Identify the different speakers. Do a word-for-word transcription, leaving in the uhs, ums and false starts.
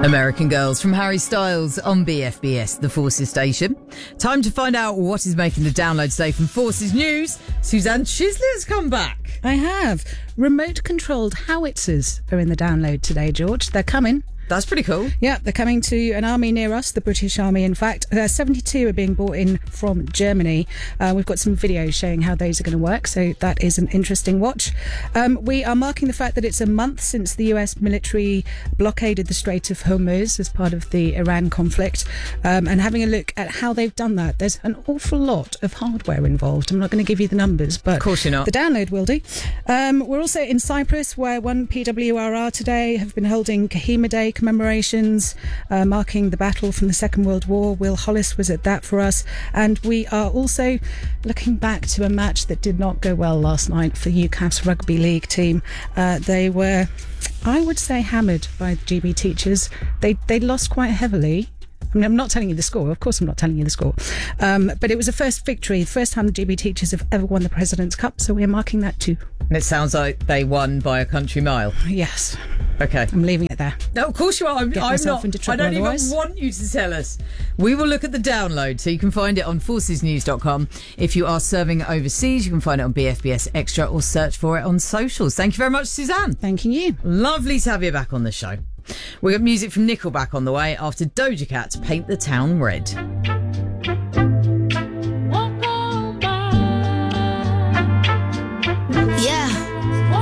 Speaker 1: American Girls from Harry Styles on B F B S, the Forces station. Time to find out what is making the download today from Forces News. Suzanne Chisley's come back.
Speaker 2: I have. Remote-controlled howitzers are in the download today, George. They're coming.
Speaker 1: That's pretty cool.
Speaker 2: Yeah, they're coming to an army near us, the British Army, in fact. Uh, seventy-two are being brought in from Germany. Uh, we've got some videos showing how those are going to work, so that is an interesting watch. Um, we are marking the fact that it's a month since the U S military blockaded the Strait of Hormuz as part of the Iran conflict, um, and having a look at how they've done that. There's an awful lot of hardware involved. I'm not going to give you the numbers, but
Speaker 1: of course you're not.
Speaker 2: The download will do. Um, we're also in Cyprus, where one P W R R today have been holding Kohima Day commemorations, uh, marking the battle from the Second World War. Will Hollis was at that for us. And we are also looking back to a match that did not go well last night for U C A F's rugby league team. Uh, they were, I would say, hammered by the G B teachers. They, they lost quite heavily. I mean, I'm not telling you the score. Of course I'm not telling you the score. Um, but it was a first victory, the first time the G B teachers have ever won the President's Cup, so we're marking that too.
Speaker 1: And it sounds like they won by a country mile.
Speaker 2: Yes.
Speaker 1: Okay.
Speaker 2: I'm leaving it there.
Speaker 1: No, of course you are. I'm,
Speaker 2: Get
Speaker 1: I'm
Speaker 2: myself
Speaker 1: not.
Speaker 2: into trouble
Speaker 1: I don't
Speaker 2: otherwise.
Speaker 1: even want you to tell us. We will look at the download, so you can find it on forces news dot com. If you are serving overseas, you can find it on B F B S Extra or search for it on socials. Thank you very much, Suzanne.
Speaker 2: Thanking you.
Speaker 1: Lovely to have you back on the show. We've got music from Nickelback on the way after Doja Cat to Paint the Town Red.